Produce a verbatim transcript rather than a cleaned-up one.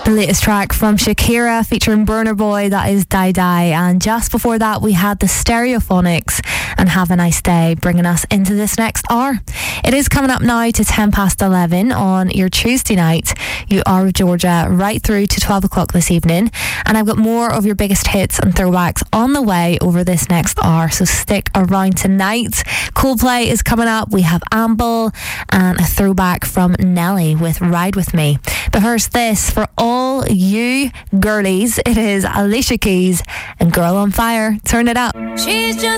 The latest track from Shakira featuring Burner Boy, that is Die Die. And just before that we had the Stereophonics and Have a Nice Day, bringing us into this next hour. It is coming up now to ten past eleven on your Tuesday night. You are with Georgia right through to twelve o'clock this evening, and I've got more of your biggest hits and throwbacks on the way over this next hour, so stick around tonight. Coldplay is coming up. We have Amble and a throwback from Nelly with Ride With Me. But first, this for all you girlies, it is Alicia Keys and Girl on Fire. Turn it up. She's just